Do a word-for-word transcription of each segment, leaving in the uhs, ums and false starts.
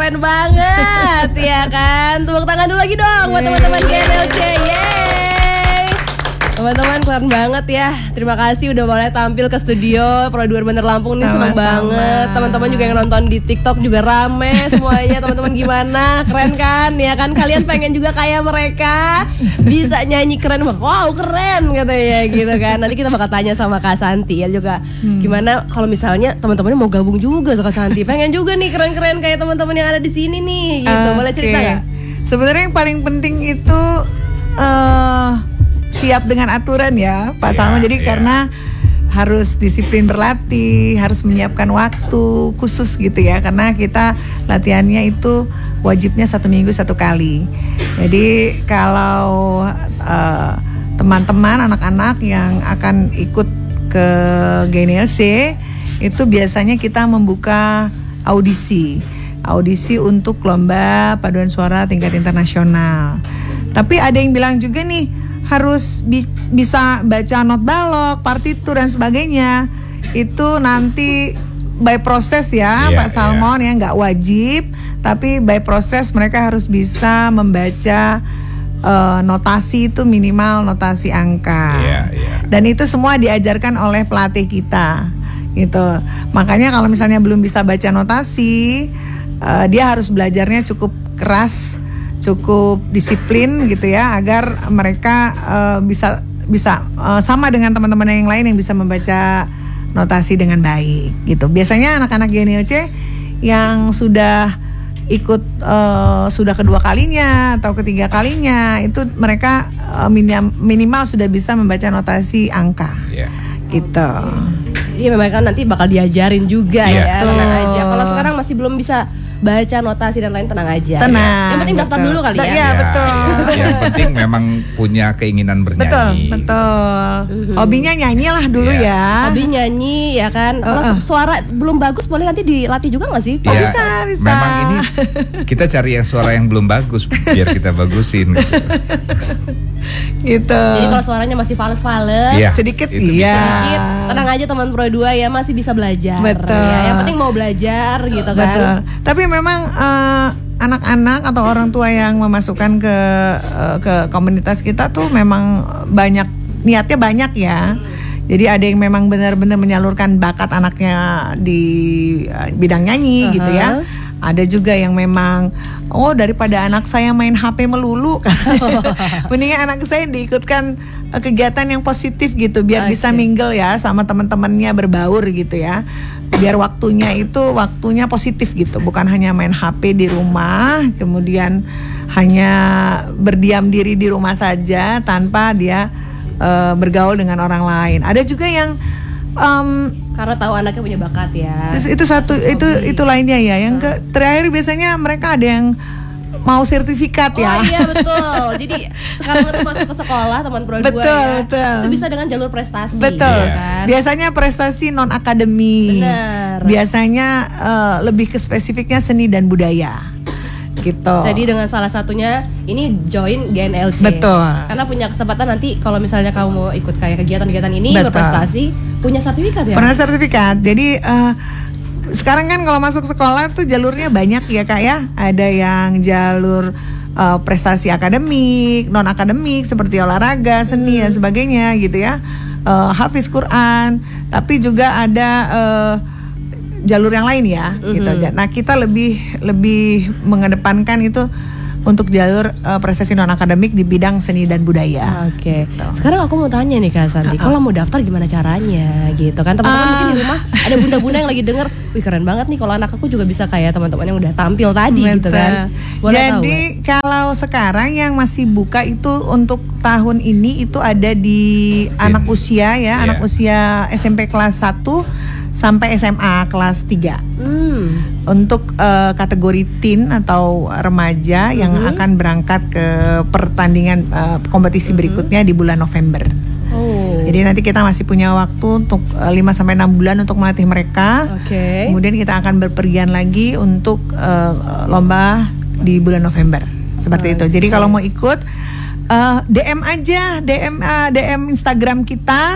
keren banget ya kan. Tepuk tangan dulu lagi dong buat teman-teman G N L C. Yeay. Teman-teman keren banget ya. Terima kasih udah boleh tampil ke studio Pro dua Bener Lampung nih, seneng banget. Teman-teman juga yang nonton di TikTok juga rame semuanya. Teman-teman gimana? Keren kan? Ya kan kalian pengen juga kayak mereka bisa nyanyi keren. Wow, keren katanya gitu kan. Nanti kita bakal tanya sama Kak Santi ya juga. Hmm. Gimana kalau misalnya teman-temannya mau gabung juga sama Kak Santi. Pengen juga nih keren-keren kayak teman-teman yang ada di sini nih gitu. Boleh cerita enggak? Okay. Sebenarnya yang paling penting itu uh, siap dengan aturan ya Pak yeah, Salmo. Jadi yeah. karena harus disiplin berlatih, harus menyiapkan waktu khusus gitu ya. Karena kita latihannya itu wajibnya satu minggu satu kali. Jadi kalau uh, teman-teman anak-anak yang akan ikut ke G N L C itu biasanya kita membuka audisi. Audisi untuk lomba paduan suara tingkat internasional. Tapi ada yang bilang juga nih harus bi- bisa baca not balok, partitur dan sebagainya. Itu nanti by proses ya, yeah, Pak Salmon yeah. ya, nggak wajib, tapi by proses mereka harus bisa membaca uh, notasi itu minimal notasi angka. Yeah, yeah. Dan itu semua diajarkan oleh pelatih kita, gitu. Makanya kalau misalnya belum bisa baca notasi, uh, dia harus belajarnya cukup keras, cukup disiplin gitu ya, agar mereka uh, bisa bisa uh, sama dengan teman-teman yang lain yang bisa membaca notasi dengan baik gitu. Biasanya anak-anak G N L C yang sudah ikut uh, sudah kedua kalinya atau ketiga kalinya itu mereka uh, minim, minimal sudah bisa membaca notasi angka yeah. gitu. Jadi memang kan nanti bakal diajarin juga yeah. ya, tenang aja. Kalau sekarang masih belum bisa baca notasi dan lain, tenang aja. Tenang. Yang penting daftar dulu kali ya. Iya, betul. Ya, yang penting memang punya keinginan bernyanyi. Betul, betul. Mm-hmm. Hobinya nyanyi lah dulu yeah. ya. Hobi nyanyi ya kan. Kalau uh-uh. suara belum bagus boleh nanti dilatih juga nggak sih? Ya, bisa, bisa. Memang ini kita cari yang suara yang belum bagus biar kita bagusin. Gitu. Gitu. Jadi kalau suaranya masih fales-fales, ya, sedikit iya. Sedikit, tenang aja teman Pro dua ya, masih bisa belajar. Betul. Ya, yang penting mau belajar gitu kan. Betul. Tapi memang uh, anak-anak atau orang tua yang memasukkan ke uh, ke komunitas kita tuh memang banyak, niatnya banyak ya. Jadi ada yang memang benar-benar menyalurkan bakat anaknya di uh, bidang nyanyi uh-huh. gitu ya. Ada juga yang memang, oh daripada anak saya main H P melulu, mendingan anak saya diikutkan uh, kegiatan yang positif gitu, biar okay. bisa mingle ya sama teman-temannya, berbaur gitu ya. Biar waktunya itu waktunya positif gitu, bukan hanya main H P di rumah, kemudian hanya berdiam diri di rumah saja tanpa dia uh, bergaul dengan orang lain. Ada juga yang um, karena tahu anaknya punya bakat ya. Itu, itu satu, itu itu lainnya ya. Yang ke, terakhir biasanya mereka ada yang mau sertifikat oh, ya. Oh iya betul. Jadi sekarang itu masuk ke sekolah teman Pro dua ya. Betul. Itu bisa dengan jalur prestasi. Betul. Ya kan? Biasanya prestasi non akademik. Benar. Biasanya uh, lebih ke spesifiknya seni dan budaya. Gitu. Jadi dengan salah satunya ini join G N L C. Betul. Karena punya kesempatan nanti kalau misalnya kamu mau ikut kayak kegiatan-kegiatan ini, betul, berprestasi, punya sertifikat ya. Pernah sertifikat. Jadi uh, sekarang kan kalau masuk sekolah tuh jalurnya banyak ya Kak ya. Ada yang jalur uh, prestasi akademik, non akademik seperti olahraga, seni dan sebagainya gitu ya. Uh, hafiz Quran, tapi juga ada uh, jalur yang lain ya, mm-hmm. gitu aja. Nah kita lebih lebih mengedepankan itu untuk jalur uh, prestasi non akademik di bidang seni dan budaya. Oke. Okay. Gitu. Sekarang aku mau tanya nih Kak Santi, uh, kalau mau daftar gimana caranya, gitu kan? Teman-teman uh, mungkin di rumah ada bunda-bunda yang lagi denger, wih keren banget nih kalau anak aku juga bisa kayak teman-teman yang udah tampil tadi, betul, gitu kan? Boleh jadi tahu, kalau sekarang yang masih buka itu untuk tahun ini itu ada di okay. anak usia ya, yeah. anak usia S M P kelas satu sampai S M A kelas tiga. Hmm. Untuk uh, kategori teen atau remaja mm-hmm. yang akan berangkat ke pertandingan uh, kompetisi mm-hmm. berikutnya di bulan November. Oh. Jadi nanti kita masih punya waktu untuk uh, lima sampai enam bulan untuk melatih mereka. Okay. Kemudian kita akan berpergian lagi untuk uh, lomba di bulan November. Seperti okay. itu. Jadi kalau mau ikut uh, D M aja, D M uh, D M Instagram kita.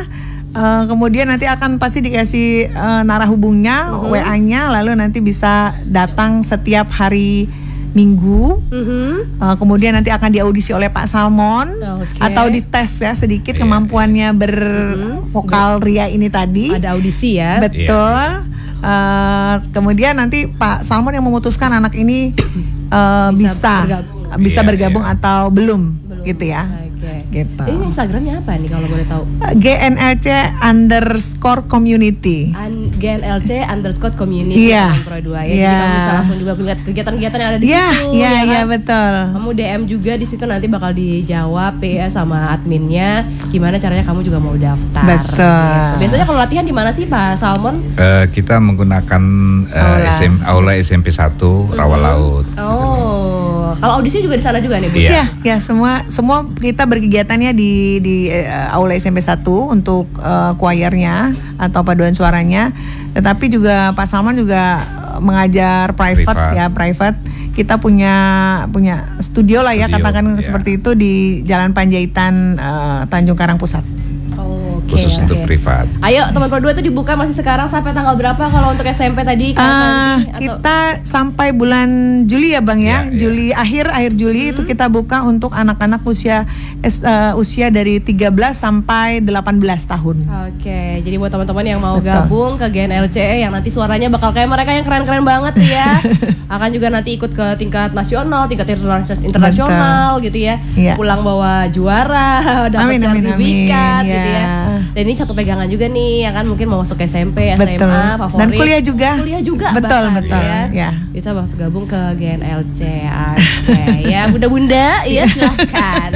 Uh, kemudian nanti akan pasti dikasih uh, narah hubungnya, uh-huh. W A-nya, lalu nanti bisa datang setiap hari Minggu. Uh-huh. Uh, kemudian nanti akan diaudisi oleh Pak Salmon, okay. atau dites ya sedikit yeah. kemampuannya bervokal uh-huh. ria ini tadi. Ada audisi ya. Betul. Yeah. Uh, kemudian nanti Pak Salmon yang memutuskan anak ini uh, bisa bisa bergabung, bisa yeah, bergabung yeah. atau belum, belum, gitu ya. Okay. Gitu. Ini Instagramnya apa nih kalau boleh tahu? G N L C underscore community. An- G N L C underscore community. Iya. Pro dua ya. Yeah. Jadi kamu bisa langsung juga melihat kegiatan-kegiatan yang ada di yeah, situ. Iya, ya iya kan? betul. Kamu D M juga di situ nanti bakal dijawab ya sama adminnya. Gimana caranya kamu juga mau daftar. Betul. Gitu. Biasanya kalau latihan di mana sih Pak Salmon? Uh, kita menggunakan uh, aula. S M, aula S M P satu mm-hmm. Rawa Laut. Oh. Kalau audisi juga di sana juga nih Bu? Iya, ya semua semua kita berkegiatannya di di uh, aula S M P satu untuk uh, choirnya atau paduan suaranya. Tetapi juga Pak Salman juga mengajar private, private. ya, private. Kita punya punya studio lah ya, studio, katakan ya. Seperti itu di Jalan Panjaitan uh, Tanjung Karang Pusat. Okay, khusus okay. untuk privat. Ayo teman Pro dua itu dibuka masih sekarang sampai tanggal berapa kalau untuk S M P tadi? Uh, nanti, kita atau? Sampai bulan Juli ya Bang ya, ya Juli ya. akhir akhir Juli hmm. itu kita buka untuk anak-anak usia uh, usia dari tiga belas sampai delapan belas tahun. Oke, okay, jadi buat teman-teman yang mau Betul. gabung ke G N L C yang nanti suaranya bakal kayak mereka yang keren-keren banget ya, akan juga nanti ikut ke tingkat nasional, tingkat internasional gitu ya, ya, pulang bawa juara, dapat sertifikat gitu ya. Dan ini satu pegangan juga nih, ya kan mungkin mau masuk S M P, S M A, betul. favorit. Dan kuliah juga. Kuliah juga betul, bahkan, betul. Ya. Ya. Kita bakal gabung ke G N L C. Oke, okay. ya bunda-bunda, ya silahkan.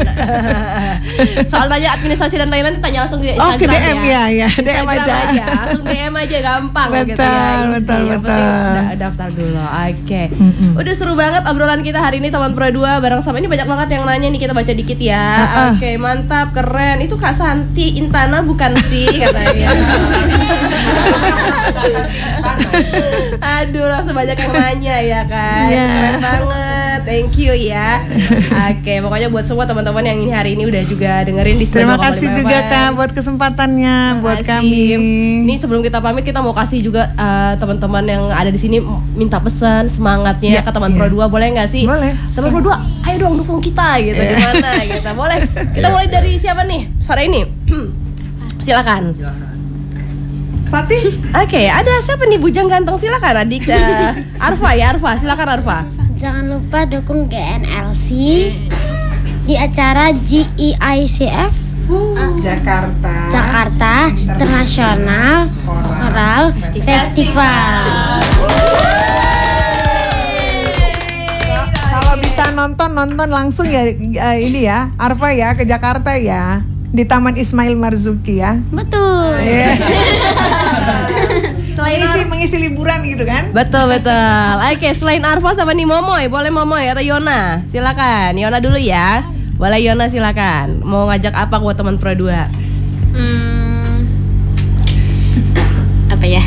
Soal tanya administrasi dan lain-lain, tanya langsung ke Instagram. Oh, ke D M ya, ya. D M aja. aja. Langsung D M aja, gampang betul, gitu ya. Betul, betul, betul. Da- daftar dulu. Oke. Okay. Mm-mm. Udah seru banget obrolan kita hari ini teman Pro dua bareng sama ini banyak banget yang nanya nih, kita baca dikit ya. Uh-uh. Oke, okay, mantap, keren. Itu Kak Santi Intana bukan sih katanya. Aduh, langsung banyak yang nanya ya kan. Yeah. Keren banget. Thank you ya. Oke, okay, pokoknya buat semua teman-teman yang ini hari ini udah juga dengerin di Terima kasih juga Kak buat kesempatannya. Terima buat kasih. Kami. Nih sebelum kita pamit kita mau kasih juga uh, teman-teman yang ada di sini minta pesan semangatnya yeah, ke teman yeah. Pro dua, boleh nggak sih? Boleh. Teman Pro dua, ayo dong dukung kita gitu. Yeah. Gimana gitu. Boleh. Kita mulai dari siapa nih sore ini? Silakan. Silakan. Fatih. Oke, okay, ada siapa nih bujang ganteng, silakan adik. uh, Arfa ya, Arfa, silakan Arfa. Jangan lupa dukung G N L C di acara G E I C F uh, Jakarta Jakarta International Choral Festival. Kalau bisa nonton nonton langsung ya uh, ini ya, Arfa ya ke Jakarta ya. Di Taman Ismail Marzuki ya. Betul. Yeah. Selain mengisi, mengisi liburan gitu kan? Betul betul. Oke, okay, selain Arfa sama nih Momoy, boleh Momoy atau Yona? Silakan. Yona dulu ya. Boleh Yona silakan. Mau ngajak apa buat teman Pro dua? Hmm, apa ya?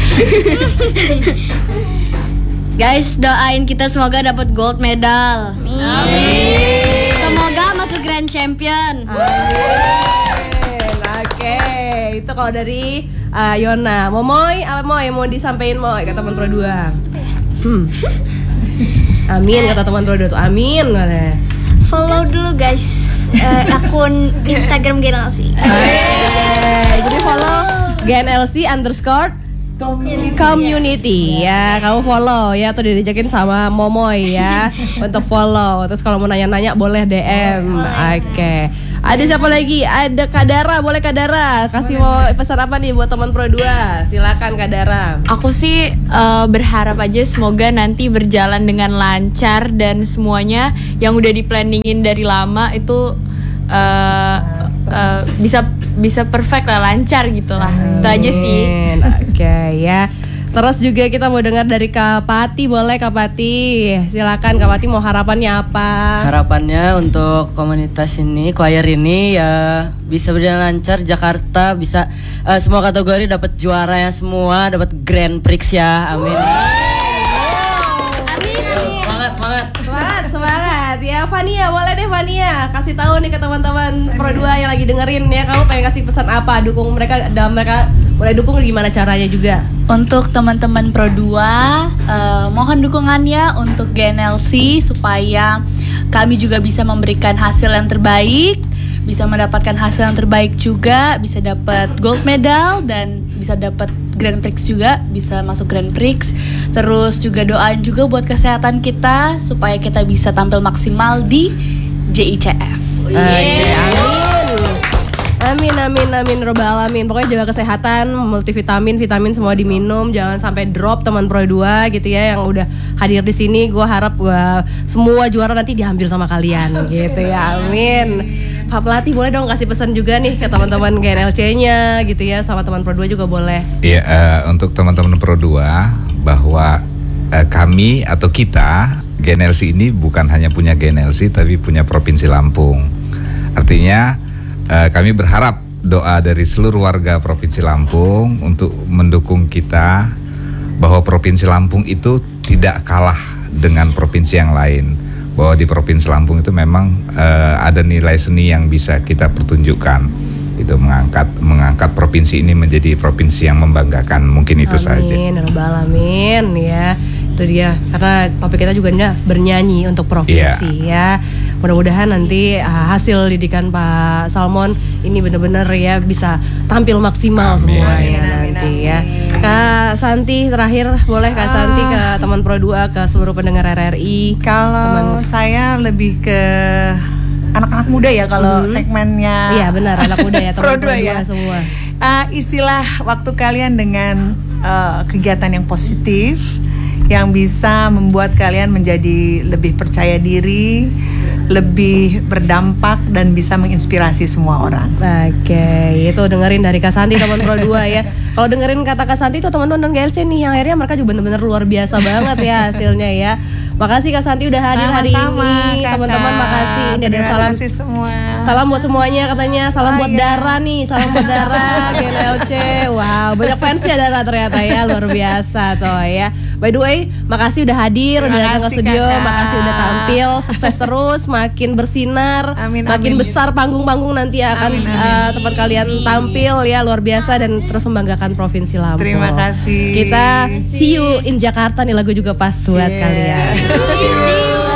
Guys, doain kita semoga dapat gold medal. Amin. Semoga masuk Grand Champion. Amin. Oke, itu kalau dari uh, Yona. Momoy, apa Moy mau disampaikan Moy kata teman Pro dua? Hmm. Amin kata teman Pro dua tuh. Amin katanya. Follow dulu guys uh, akun Instagram G N L C. Okay. Jadi follow G N L C underscore Community, community ya. ya, kamu follow ya atau diajakin sama Momoy ya untuk follow. Terus kalau mau nanya-nanya boleh D M. Oke. Okay. Ada siapa lagi? Ada Kadara, boleh Kadara kasih mau pesan apa nih buat teman Pro dua? Silakan Kadara. Aku sih uh, berharap aja semoga nanti berjalan dengan lancar dan semuanya yang udah diplanningin dari lama itu uh, uh, bisa bisa perfect lah, lancar gitu lah. Itu aja sih. Oke okay, ya. Terus juga kita mau dengar dari Kak Pati, boleh Kak Pati? Silakan Kak Pati, mau harapannya apa? Harapannya untuk komunitas ini, choir ini ya bisa berjalan lancar, Jakarta bisa uh, semua kategori dapat juara ya semua, dapat Grand Prix ya. Amin. Wow. Amin, amin. Semangat, semangat. Semangat, semangat. banget ya. Fania, boleh deh Fania kasih tahu nih ke teman-teman Pro dua yang lagi dengerin ya, kamu pengen kasih pesan apa? Dukung mereka, dan mereka boleh dukung gimana caranya juga? Untuk teman-teman Pro dua, uh, mohon dukungannya untuk G N L C supaya kami juga bisa memberikan hasil yang terbaik, bisa mendapatkan hasil yang terbaik juga, bisa dapat gold medal dan bisa dapat Grand Prix juga, bisa masuk Grand Prix. Terus juga doain juga buat kesehatan kita supaya kita bisa tampil maksimal di J I C F. Oke, amin. Amin, amin, amin, robbal alamin. Pokoknya jaga kesehatan, multivitamin, vitamin semua diminum, jangan sampai drop teman Pro dua gitu ya yang udah hadir di sini. Gue harap gua semua juara nanti diambil sama kalian gitu ya. Amin. Pak Pelatih boleh dong kasih pesan juga nih ke teman-teman G N L C-nya gitu ya, sama teman Pro dua juga boleh. Iya, uh, untuk teman-teman Pro dua bahwa uh, kami atau kita G N L C ini bukan hanya punya G N L C tapi punya Provinsi Lampung. Artinya uh, kami berharap doa dari seluruh warga Provinsi Lampung untuk mendukung kita, bahwa Provinsi Lampung itu tidak kalah dengan provinsi yang lain. Bahwa di Provinsi Lampung itu memang uh, ada nilai seni yang bisa kita pertunjukkan, itu mengangkat mengangkat provinsi ini menjadi provinsi yang membanggakan. Mungkin itu amin, saja. Amin, robbal alamin ya. Itu dia, karena topik kita juga nih bernyanyi untuk provinsi yeah. ya. Mudah-mudahan nanti uh, hasil didikan Pak Salmon ini benar-benar ya bisa tampil maksimal amin. Semua ya nanti amin. Ya. Kak Santi terakhir boleh Kak Santi ke teman Pro dua, ke seluruh pendengar R R I. Kalau teman... saya lebih ke anak-anak muda ya kalau hmm. segmennya. Iya benar, anak muda ya teman Pro dua ya semua. Uh, istilah waktu kalian dengan uh, kegiatan yang positif yang bisa membuat kalian menjadi lebih percaya diri, lebih berdampak dan bisa menginspirasi semua orang. Oke, itu dengerin dari Kak Santi teman Pro dua ya. Kalau dengerin kata Kak Santi itu teman-teman G L C nih yang akhirnya mereka juga benar-benar luar biasa banget ya hasilnya ya. Makasih Kak Santi udah hadir hari ini. Teman-teman makasih. Ini ada salam semua. Salam buat semuanya katanya. Salam oh, buat iya. Dara nih. Salam buat Dara G N L C. Wow, banyak fans ya Dara ternyata ya, luar biasa toh ya. By the way, makasih udah hadir, Terima udah datang ke studio, kakak. Makasih udah tampil, sukses terus, makin bersinar, amin, makin amin. besar panggung-panggung nanti akan amin, amin. Uh, tempat kalian tampil ya, luar biasa dan terus membanggakan Provinsi Lampung. Terima kasih. Kita see you in Jakarta nih, lagu juga pas buat kalian.